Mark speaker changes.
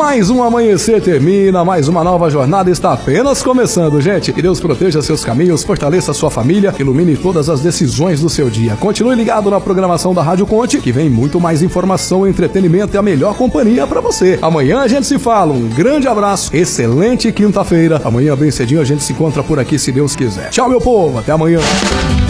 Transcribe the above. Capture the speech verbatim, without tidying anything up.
Speaker 1: Mais um amanhecer termina, mais uma nova jornada está apenas começando, gente. Que Deus proteja seus caminhos, fortaleça sua família, ilumine todas as decisões do seu dia. Continue ligado na programação da Rádio Conte, que vem muito mais informação, entretenimento e a melhor companhia pra você. Amanhã a gente se fala, um grande abraço, excelente quinta-feira. Amanhã bem cedinho a gente se encontra por aqui, se Deus quiser. Tchau, meu povo, até amanhã.